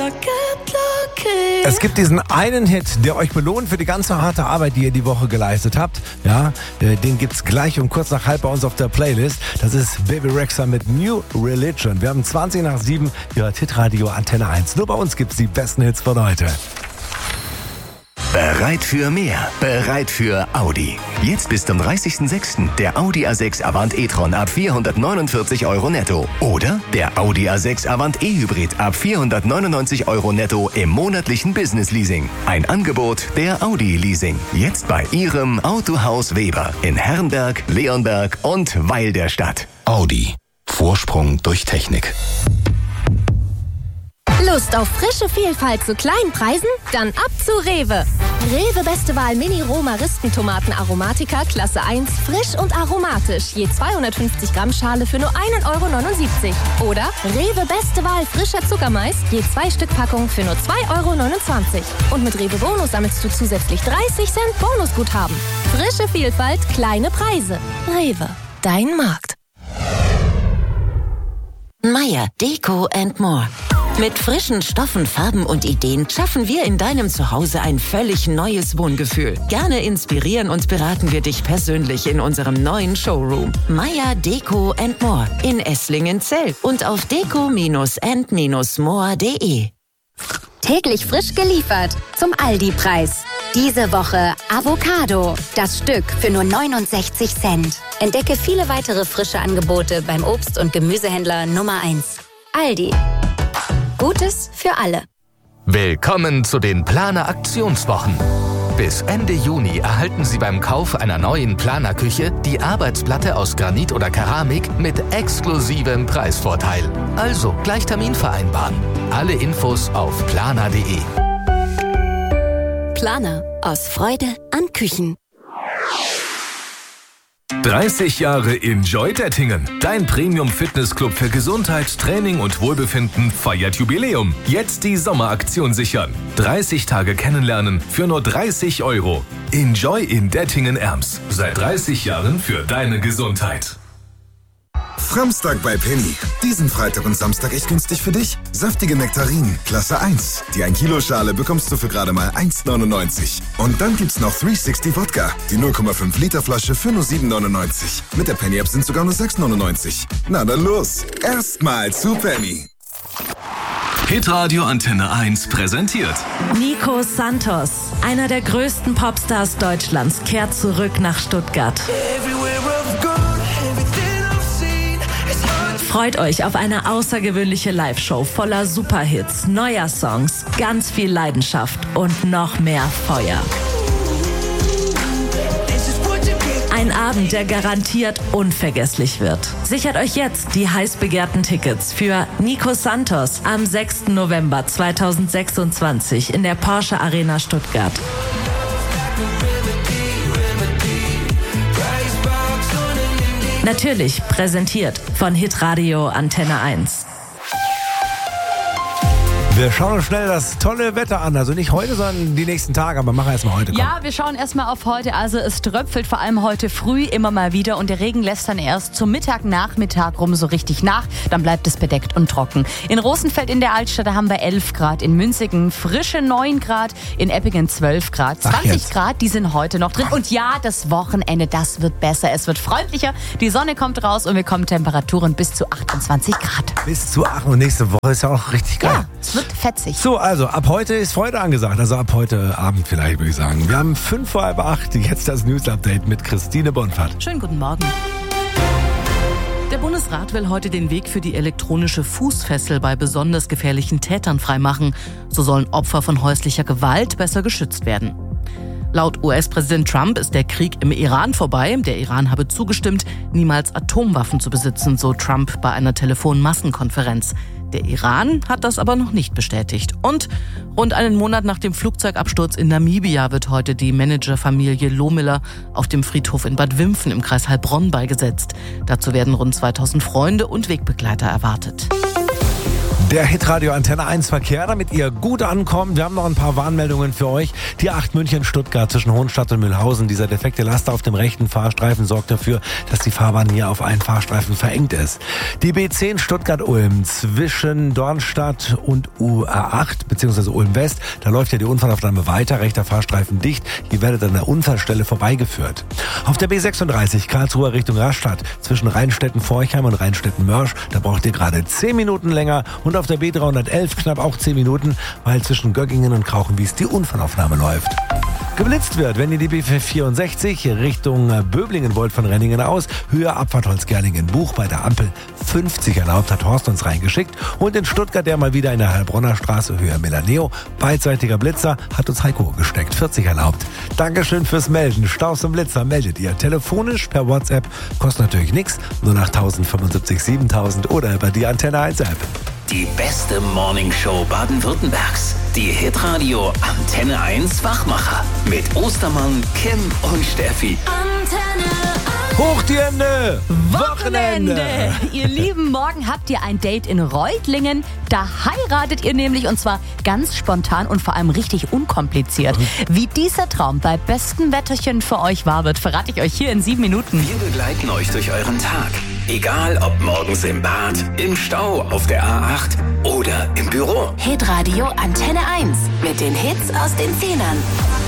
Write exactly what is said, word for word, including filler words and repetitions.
Es gibt diesen einen Hit, der euch belohnt für die ganze harte Arbeit, die ihr die Woche geleistet habt. Ja, den gibt's gleich um kurz nach halb bei uns auf der Playlist. Das ist Bebe Rexha mit New Religion. Wir haben zwanzig nach sieben, ihr hört Hitradio Antenne eins. Nur bei uns gibt's die besten Hits von heute. Bereit für mehr, bereit für Audi. Jetzt bis zum dreißigsten sechsten der Audi A sechs Avant e-tron ab vierhundertneunundvierzig Euro netto. Oder der Audi A sechs Avant e-Hybrid ab vierhundertneunundneunzig Euro netto im monatlichen Business-Leasing. Ein Angebot der Audi Leasing. Jetzt bei Ihrem Autohaus Weber in Herrenberg, Leonberg und Weil der Stadt. Audi. Vorsprung durch Technik. Lust auf frische Vielfalt zu kleinen Preisen? Dann ab zu Rewe. Rewe Beste Wahl Mini Roma-Ristentomaten Aromatica Klasse eins, frisch und aromatisch. Je zweihundertfünfzig Gramm Schale für nur ein Euro neunundsiebzig. Oder Rewe Beste Wahl frischer Zuckermais, je zwei Stück Packung für nur zwei Euro neunundzwanzig. Und mit Rewe Bonus sammelst du zusätzlich dreißig Cent Bonusguthaben. Frische Vielfalt, kleine Preise. Rewe, dein Markt. Meier Deko and More. Mit frischen Stoffen, Farben und Ideen schaffen wir in deinem Zuhause ein völlig neues Wohngefühl. Gerne inspirieren und beraten wir dich persönlich in unserem neuen Showroom. Meier Deko and More in Esslingen-Zell und auf deko and more punkt de. Täglich frisch geliefert zum Aldi-Preis. Diese Woche Avocado, das Stück für nur neunundsechzig Cent. Entdecke viele weitere frische Angebote beim Obst- und Gemüsehändler Nummer eins. Aldi. Gutes für alle. Willkommen zu den Planer Aktionswochen. Bis Ende Juni erhalten Sie beim Kauf einer neuen Planerküche die Arbeitsplatte aus Granit oder Keramik mit exklusivem Preisvorteil. Also gleich Termin vereinbaren. Alle Infos auf planer punkt de. Planer. Aus Freude an Küchen. dreißig Jahre Enjoy Dettingen. Dein Premium-Fitnessclub für Gesundheit, Training und Wohlbefinden feiert Jubiläum. Jetzt die Sommeraktion sichern. dreißig Tage kennenlernen für nur dreißig Euro. Enjoy in Dettingen-Erms. Seit dreißig Jahren für deine Gesundheit. Framstag bei Penny. Diesen Freitag und Samstag echt günstig für dich. Saftige Nektarinen, Klasse eins. Die ein Kilo Schale bekommst du für gerade mal eins neunundneunzig. Und dann gibt's noch dreihundertsechzig Wodka. Die null Komma fünf Liter Flasche für nur sieben neunundneunzig. Mit der Penny App sind sogar nur sechs neunundneunzig. Na dann los. Erstmal zu Penny. Hitradio Antenne eins präsentiert Nico Santos, einer der größten Popstars Deutschlands, kehrt zurück nach Stuttgart. Freut euch auf eine außergewöhnliche Live-Show voller Superhits, neuer Songs, ganz viel Leidenschaft und noch mehr Feuer. Ein Abend, der garantiert unvergesslich wird. Sichert euch jetzt die heiß begehrten Tickets für Nico Santos am sechsten November zweitausendsechsundzwanzig in der Porsche Arena Stuttgart. Natürlich präsentiert von Hitradio Antenne eins. Wir schauen uns schnell das tolle Wetter an. Also nicht heute, sondern die nächsten Tage. Aber machen wir erstmal heute. Komm. Ja, wir schauen erstmal auf heute. Also es tröpfelt vor allem heute früh immer mal wieder. Und der Regen lässt dann erst zum Mittag, Nachmittag rum so richtig nach. Dann bleibt es bedeckt und trocken. In Rosenfeld in der Altstadt haben wir elf Grad. In Münzigen frische neun Grad. In Eppingen zwölf Grad. zwanzig Grad, die sind heute noch drin. Und ja, das Wochenende, das wird besser. Es wird freundlicher. Die Sonne kommt raus und wir bekommen Temperaturen bis zu achtundzwanzig Grad. Bis zu acht. Und nächste Woche ist ja auch richtig geil. Ja, es wird fetzig. So, also ab heute ist Freude angesagt. Also ab heute Abend vielleicht, würde ich sagen. Wir haben fünf vor halb acht. Jetzt das News-Update mit Christine Bonfahrt. Schönen guten Morgen. Der Bundesrat will heute den Weg für die elektronische Fußfessel bei besonders gefährlichen Tätern freimachen. So sollen Opfer von häuslicher Gewalt besser geschützt werden. Laut U S-Präsident Trump ist der Krieg im Iran vorbei. Der Iran habe zugestimmt, niemals Atomwaffen zu besitzen, so Trump bei einer Telefonmassenkonferenz. Der Iran hat das aber noch nicht bestätigt. Und rund einen Monat nach dem Flugzeugabsturz in Namibia wird heute die Managerfamilie Lohmiller auf dem Friedhof in Bad Wimpfen im Kreis Heilbronn beigesetzt. Dazu werden rund zweitausend Freunde und Wegbegleiter erwartet. Der Hitradio Antenne eins Verkehr, damit ihr gut ankommt. Wir haben noch ein paar Warnmeldungen für euch. Die acht München-Stuttgart zwischen Hohenstadt und Mühlhausen. Dieser defekte Laster auf dem rechten Fahrstreifen sorgt dafür, dass die Fahrbahn hier auf einen Fahrstreifen verengt ist. Die B zehn Stuttgart-Ulm zwischen Dornstadt und U A acht bzw. Ulm West. Da läuft ja die Unfallaufnahme weiter. Rechter Fahrstreifen dicht. Ihr werdet an der Unfallstelle vorbeigeführt. Auf der B sechsunddreißig Karlsruhe Richtung Rastatt zwischen Rheinstetten-Forchheim und Rheinstetten-Mörsch. Da braucht ihr gerade zehn Minuten länger. Und auf der B dreihundertelf knapp auch zehn Minuten, weil zwischen Göggingen und Krauchenwies die Unfallaufnahme läuft. Geblitzt wird, wenn ihr die B vierundsechzig Richtung Böblingen wollt von Renningen aus, Höhe Abfahrt Holzgerlingen, Buch bei der Ampel fünfzig erlaubt, hat Horst uns reingeschickt. Und in Stuttgart der mal wieder in der Heilbronner Straße, Höhe Milaneo, beidseitiger Blitzer, hat uns Heiko gesteckt, vierzig erlaubt. Dankeschön fürs Melden. Staus und Blitzer meldet ihr telefonisch per WhatsApp, kostet natürlich nichts, nur nach tausendfünfundsiebzig siebentausend oder über die Antenne eins App. Die beste Morningshow Baden-Württembergs. Die Hitradio Antenne eins Wachmacher. Mit Ostermann, Kim und Steffi. Antenne eins. Hoch die Hände! Wochenende! Wochenende! Ihr Lieben, morgen habt ihr ein Date in Reutlingen. Da heiratet ihr nämlich und zwar ganz spontan und vor allem richtig unkompliziert. Wie dieser Traum bei bestem Wetterchen für euch wahr wird, verrate ich euch hier in sieben Minuten. Wir begleiten euch durch euren Tag. Egal ob morgens im Bad, im Stau, auf der A acht oder im Büro. Hitradio Antenne eins mit den Hits aus den Zehnern.